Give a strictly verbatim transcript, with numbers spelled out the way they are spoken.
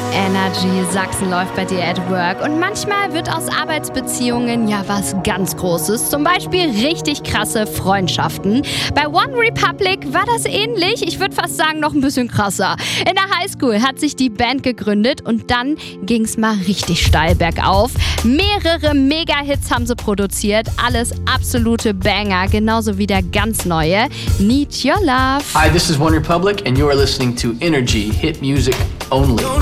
Energy Sachsen läuft bei dir at work und manchmal wird aus Arbeitsbeziehungen ja was ganz Großes, zum Beispiel richtig krasse Freundschaften. Bei One Republic war das ähnlich, ich würde fast sagen noch ein bisschen krasser. In der Highschool hat sich die Band gegründet und dann ging's mal richtig steil bergauf. Mehrere Mega-Hits haben sie produziert, alles absolute Banger, genauso wie der ganz neue Need Your Love. Hi, this is One Republic and you are listening to Energy Hit Music Only.